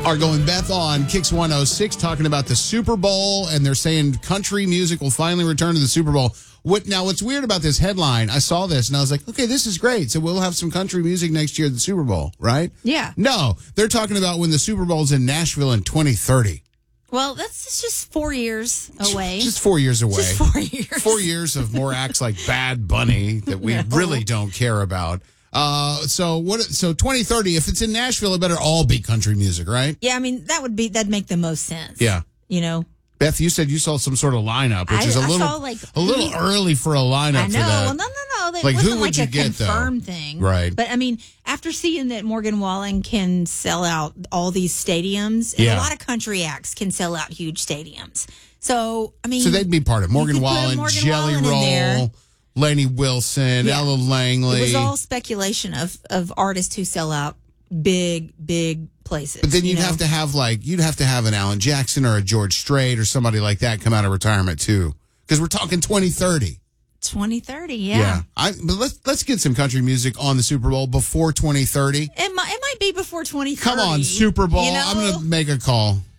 Argo and Beth on Kix 106 talking about the Super Bowl, and they're saying country music will finally return to the Super Bowl. What's weird about this headline, I saw this and I was like, okay, this is great. So we'll have some country music next year at the Super Bowl, right? Yeah. No, they're talking about when the Super Bowl's in Nashville in 2030. Well, that's just 4 years away. Just 4 years away. Just 4 years. 4 years of more acts like Bad Bunny that we really don't care about. So 2030, if it's in Nashville, it better all be country music, right? Yeah, I mean, that'd make the most sense. Yeah. You know? Beth, you said you saw some sort of lineup, which is a little early for a lineup. I know. For that. Well, no. That like, wasn't who would like you a get, confirmed though? thing. Right. But, I mean, after seeing that Morgan Wallen can sell out all these stadiums, and a lot of country acts can sell out huge stadiums. So, I mean. So they'd be part of Morgan Wallen, Jelly Roll, Lainey Wilson, Ella Langley. It was all speculation of artists who sell out big places. But then you'd have to have an Alan Jackson or a George Strait or somebody like that come out of retirement too, because we're talking 2030. 2030, yeah. But let's get some country music on the Super Bowl before 2030. It might be before 2030. Come on, Super Bowl. You know? I'm going to make a call.